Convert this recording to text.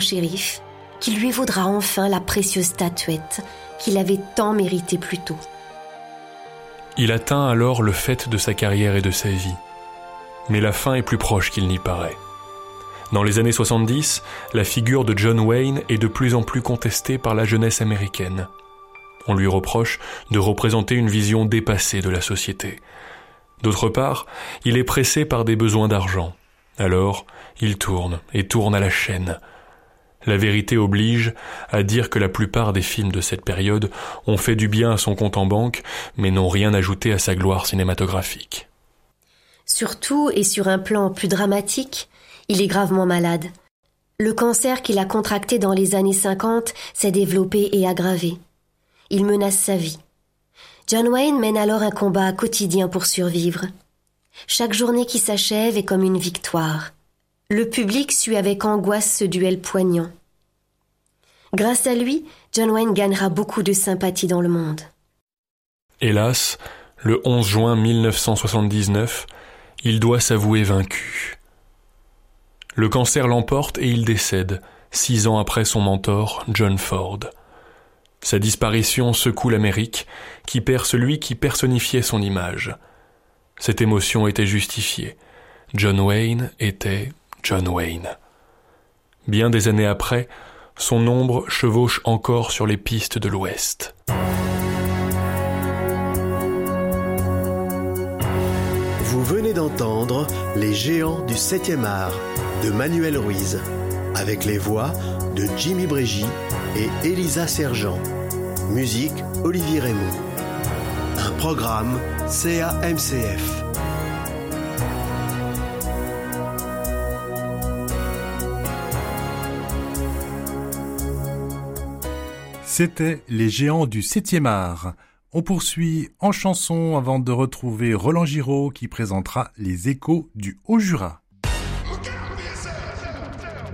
shérif qui lui vaudra enfin la précieuse statuette qu'il avait tant méritée plus tôt. Il atteint alors le faîte de sa carrière et de sa vie. Mais la fin est plus proche qu'il n'y paraît. Dans les années 70, la figure de John Wayne est de plus en plus contestée par la jeunesse américaine. On lui reproche de représenter une vision dépassée de la société. D'autre part, il est pressé par des besoins d'argent. Alors, il tourne et tourne à la chaîne. La vérité oblige à dire que la plupart des films de cette période ont fait du bien à son compte en banque, mais n'ont rien ajouté à sa gloire cinématographique. Surtout, et sur un plan plus dramatique, il est gravement malade. Le cancer qu'il a contracté dans les années 50 s'est développé et aggravé. Il menace sa vie. John Wayne mène alors un combat quotidien pour survivre. Chaque journée qui s'achève est comme une victoire. Le public suit avec angoisse ce duel poignant. Grâce à lui, John Wayne gagnera beaucoup de sympathie dans le monde. Hélas, le 11 juin 1979, il doit s'avouer vaincu. Le cancer l'emporte et il décède, 6 ans après son mentor, John Ford. Sa disparition secoue l'Amérique, qui perd celui qui personnifiait son image. Cette émotion était justifiée. John Wayne était John Wayne. Bien des années après, son ombre chevauche encore sur les pistes de l'Ouest. Vous venez d'entendre Les Géants du 7e art de Manuel Ruiz, avec les voix de Jimmy Brégy et Elisa Sergent. Musique Olivier Raymond. Un programme CAMCF. C'était Les Géants du 7e art. On poursuit en chanson avant de retrouver Roland Giraud qui présentera Les Échos du Haut-Jura.